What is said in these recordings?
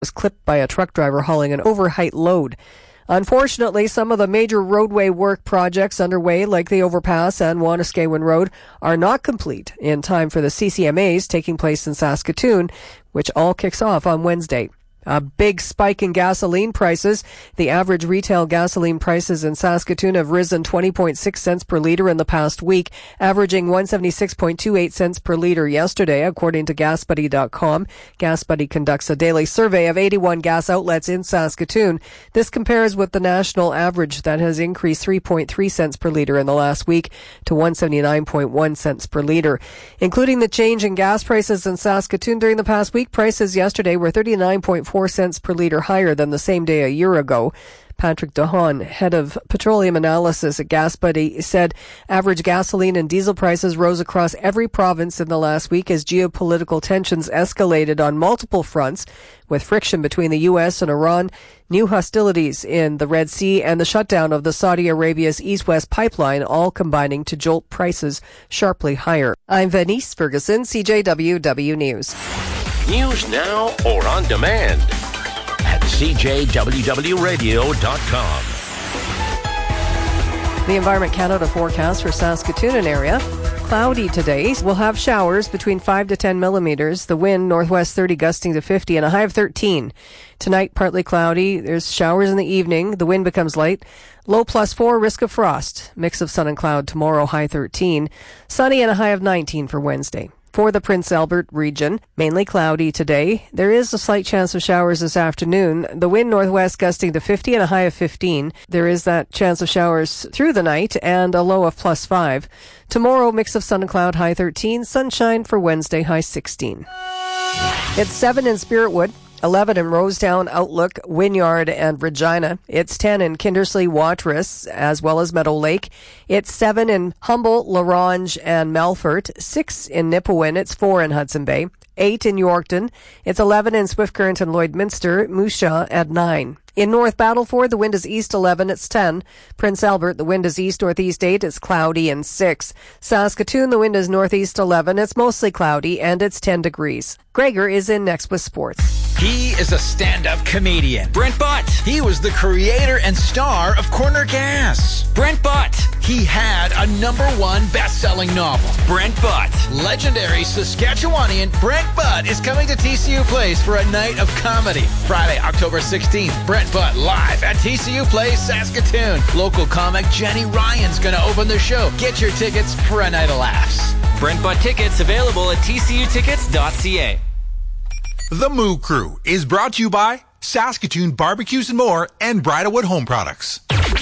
was clipped by a truck driver hauling an overheight load. Unfortunately, some of the major roadway work projects underway, like the overpass and Wanuskewin Road, are not complete in time for the CCMAs taking place in Saskatoon, which all kicks off on Wednesday. A big spike in gasoline prices. The average retail gasoline prices in Saskatoon have risen 20.6 cents per litre in the past week, averaging 176.28 cents per litre yesterday, according to GasBuddy.com. GasBuddy conducts a daily survey of 81 gas outlets in Saskatoon. This compares with the national average that has increased 3.3 cents per litre in the last week to 179.1 cents per litre. Including the change in gas prices in Saskatoon during the past week, prices yesterday were 39.4 cents per litre higher than the same day a year ago. Patrick DeHaan, head of petroleum analysis at GasBuddy, said average gasoline and diesel prices rose across every province in the last week as geopolitical tensions escalated on multiple fronts, with friction between the U.S. and Iran, new hostilities in the Red Sea, and the shutdown of the Saudi Arabia's East-West pipeline, all combining to jolt prices sharply higher. I'm Venice Ferguson, CJWW News. News now or on demand at CJWWradio.com. The Environment Canada forecast for Saskatoon and area. Cloudy today. We'll have showers between 5 to 10 millimeters. The wind northwest 30 gusting to 50 and a high of 13. Tonight, partly cloudy. There's showers in the evening. The wind becomes light. Low +4, risk of frost. Mix of sun and cloud tomorrow, high 13. Sunny and a high of 19 for Wednesday. For the Prince Albert region, mainly cloudy today. There is a slight chance of showers this afternoon. The wind northwest gusting to 50 and a high of 15. There is that chance of showers through the night and a low of +5. Tomorrow, mix of sun and cloud, high 13. Sunshine for Wednesday, high 16. It's 7 in Spiritwood. 11 in Rosedowne, Outlook, Wynyard, and Regina. It's 10 in Kindersley, Watrous, as well as Meadow Lake. It's 7 in Humboldt, La Ronge, and Melfort. 6 in Nipawin. It's 4 in Hudson Bay. 8 in Yorkton. It's 11 in Swift Current and Lloydminster. Moose Jaw at 9. In North Battleford, the wind is east 11, it's 10. Prince Albert, the wind is east-northeast 8, it's cloudy and 6. Saskatoon, the wind is northeast 11, it's mostly cloudy and it's 10 degrees. Gregor is in next with sports. He is a stand-up comedian. Brent Butt. He was the creator and star of Corner Gas. Brent Butt. He had a #1 best-selling novel. Brent Butt. Legendary Saskatchewanian Brent Butt is coming to TCU Place for a night of comedy. Friday, October 16th. Brent Butt live at TCU Place, Saskatoon. Local comic Jenny Ryan's going to open the show. Get your tickets for a night of laughs. Brent Butt tickets available at tcutickets.ca. The Moo Crew is brought to you by Saskatoon Barbecues and More and Bridalwood Home Products.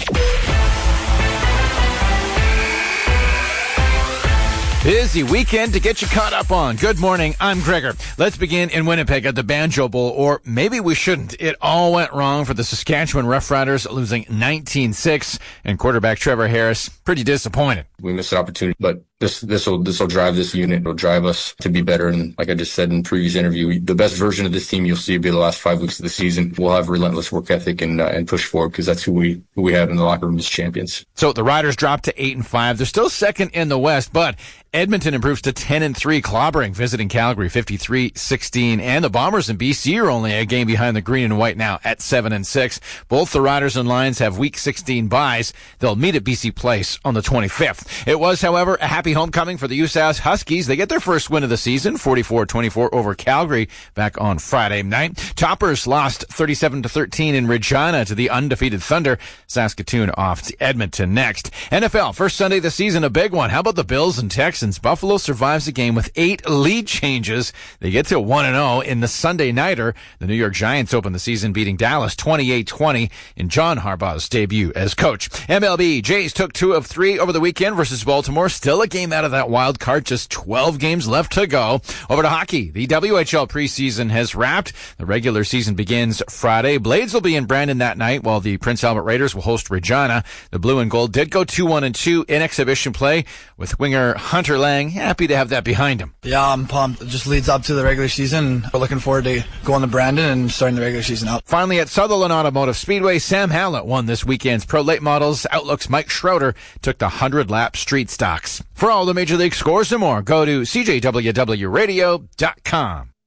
Busy weekend to get you caught up on. Good morning, I'm Gregor. Let's begin in Winnipeg at the Banjo Bowl, or maybe we shouldn't. It all went wrong for the Saskatchewan Roughriders, losing 19-6, and quarterback Trevor Harris pretty disappointed. We missed an opportunity, but this will drive this unit. It'll drive us to be better. And like I just said in the previous interview, the best version of this team you'll see will be the last 5 weeks of the season. We'll have relentless work ethic and push forward because that's who we have in the locker room as champions. So the Riders dropped to 8-5. They're still second in the West, but Edmonton improves to 10-3, clobbering, visiting Calgary 53-16, and the Bombers in BC are only a game behind the green and white now at 7-6. Both the Riders and Lions have Week 16 byes. They'll meet at BC Place on the 25th. It was, however, a happy homecoming for the USAS Huskies. They get their first win of the season, 44-24 over Calgary back on Friday night. Toppers lost 37-13 in Regina to the undefeated Thunder. Saskatoon off to Edmonton next. NFL, first Sunday of the season, a big one. How about the Bills and Texans? Buffalo survives the game with 8 lead changes. They get to 1-0 in the Sunday Nighter. The New York Giants open the season beating Dallas 28-20 in John Harbaugh's debut as coach. MLB, Jays took 2 of 3 over the weekend versus Baltimore. Still a game out of that wild card, just 12 games left to go. Over to hockey, the WHL preseason has wrapped. The regular season begins Friday. Blades will be in Brandon that night, while the Prince Albert Raiders will host Regina. The Blue and Gold did go 2-1-2 in exhibition play, with winger Hunter Lang happy to have that behind him. Yeah, I'm pumped. It just leads up to the regular season. We're looking forward to going to Brandon and starting the regular season out. Finally, at Sutherland Automotive Speedway, Sam Hallett won this weekend's Pro Late Models. Outlook's Mike Schroeder took the 100-lap street stocks. For all the Major League scores and more, go to CJWWRadio.com.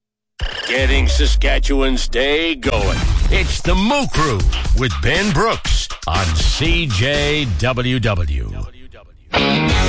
Getting Saskatchewan's day going. It's the Moo Crew with Ben Brooks on CJWW.